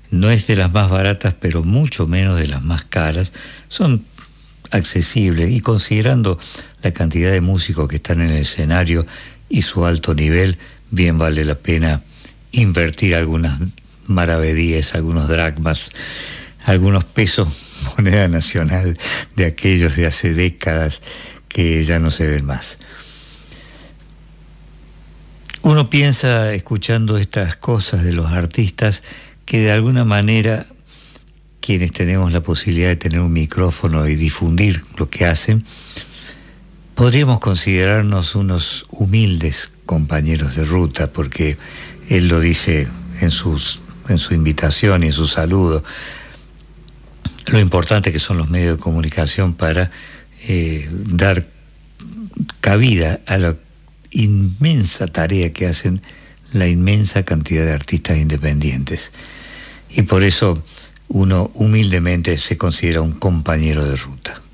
No es de las más baratas, pero mucho menos de las más caras. Son accesibles y considerando la cantidad de músicos que están en el escenario y su alto nivel, bien vale la pena invertir algunas maravedíes, algunos dracmas, algunos pesos, moneda nacional de aquellos de hace décadas que ya no se ven más. Uno piensa, escuchando estas cosas de los artistas, que de alguna manera quienes tenemos la posibilidad de tener un micrófono y difundir lo que hacen, podríamos considerarnos unos humildes compañeros de ruta, porque él lo dice en su invitación y en su saludo, lo importante que son los medios de comunicación para dar cabida a la inmensa tarea que hacen la inmensa cantidad de artistas independientes. Y por eso uno humildemente se considera un compañero de ruta.